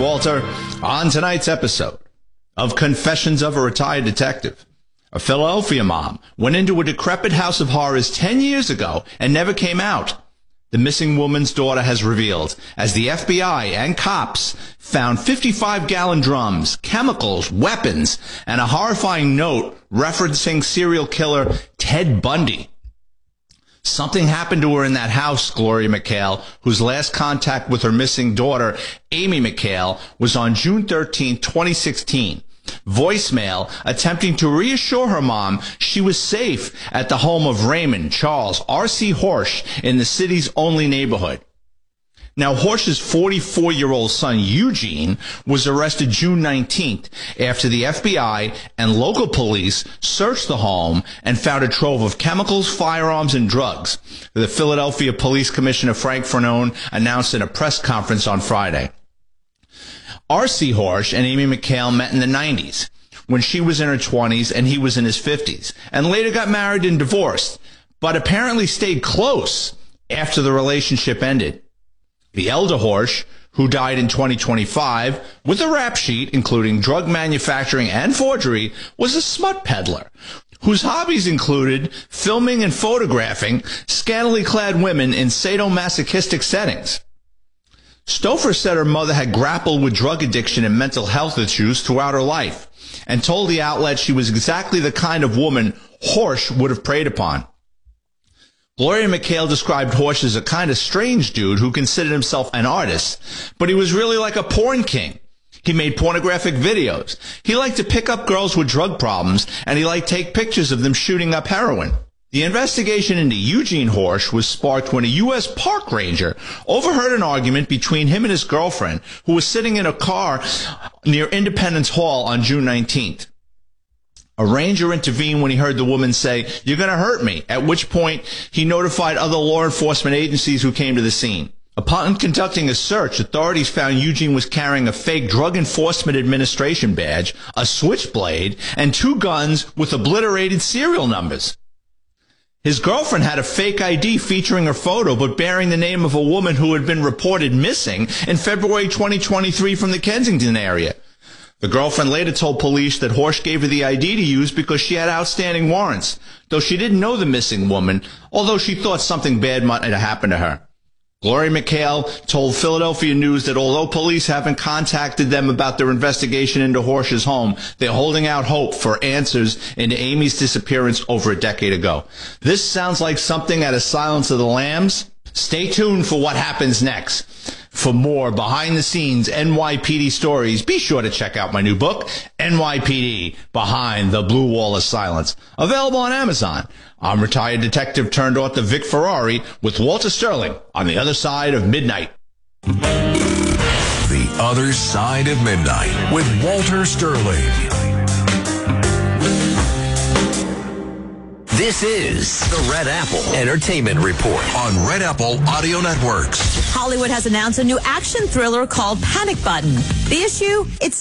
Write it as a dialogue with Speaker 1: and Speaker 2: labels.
Speaker 1: Walter. On tonight's episode of Confessions of a Retired Detective, a Philadelphia mom went into a decrepit house of horrors 10 years ago and never came out. The missing woman's daughter has revealed as the FBI and cops found 55-gallon drums, chemicals, weapons, and a horrifying note referencing serial killer Ted Bundy. Something happened to her in that house, Gloria McHale, whose last contact with her missing daughter, Amy McHale, was on June 13, 2016. Voicemail attempting to reassure her mom she was safe at the home of Raymond Charles R.C. Horsch in the city's only neighborhood. Now, Horsch's 44-year-old son, Eugene, was arrested June 19th after the FBI and local police searched the home and found a trove of chemicals, firearms, and drugs. The Philadelphia Police Commissioner Frank Fernone announced in a press conference on Friday. R.C. Horsch and Amy McHale met in the 90s, when she was in her 20s and he was in his 50s, and later got married and divorced, but apparently stayed close after the relationship ended. The elder Horsch, who died in 2025, with a rap sheet including drug manufacturing and forgery, was a smut peddler, whose hobbies included filming and photographing scantily clad women in sadomasochistic settings. Stouffer said her mother had grappled with drug addiction and mental health issues throughout her life, and told the outlet she was exactly the kind of woman Horsch would have preyed upon. Gloria McHale described Horsch as a kind of strange dude who considered himself an artist, but he was really like a porn king. He made pornographic videos. He liked to pick up girls with drug problems, and he liked to take pictures of them shooting up heroin. The investigation into Eugene Horsch was sparked when a U.S. park ranger overheard an argument between him and his girlfriend, who was sitting in a car near Independence Hall on June 19th. A ranger intervened when he heard the woman say, "You're going to hurt me," at which point he notified other law enforcement agencies who came to the scene. Upon conducting a search, authorities found Eugene was carrying a fake Drug Enforcement Administration badge, a switchblade, and 2 guns with obliterated serial numbers. His girlfriend had a fake ID featuring her photo but bearing the name of a woman who had been reported missing in February 2023 from the Kensington area. The girlfriend later told police that Horsch gave her the ID to use because she had outstanding warrants, though she didn't know the missing woman, although she thought something bad might have happened to her. Gloria McHale told Philadelphia News that although police haven't contacted them about their investigation into Horsch's home, they're holding out hope for answers into Amy's disappearance over a decade ago. This sounds like something out of Silence of the Lambs. Stay tuned for what happens next. For more behind-the-scenes NYPD stories, be sure to check out my new book, NYPD Behind the Blue Wall of Silence, available on Amazon. I'm retired detective turned author Vic Ferrari with Walter Sterling on the other side of midnight.
Speaker 2: The Other Side of Midnight with Walter Sterling. This is the Red Apple Entertainment Report on Red Apple Audio Networks.
Speaker 3: Hollywood has announced a new action thriller called Panic Button. The issue? It's